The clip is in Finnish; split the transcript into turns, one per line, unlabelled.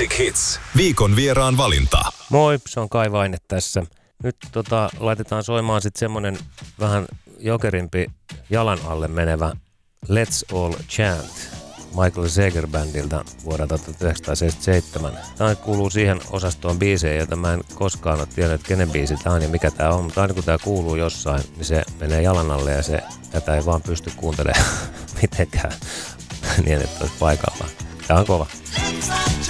Classic Hits. Viikon vieraan valinta.
Moi, se on Kai Vaine tässä. Nyt laitetaan soimaan sitten semmonen vähän jokerimpi jalan alle menevä Let's All Chant Michael Zager Bandilta vuodelta 1977. Tämä kuuluu siihen osastoon biisejä, jota mä en koskaan ole tiennyt, että kenen biisi tämä on ja mikä tämä on. Mutta aina kun tämä kuuluu jossain, niin se menee jalan alle ja tätä ei vaan pysty kuuntelemaan mitenkään niin, että olisi paikallaan. Tämä on kova.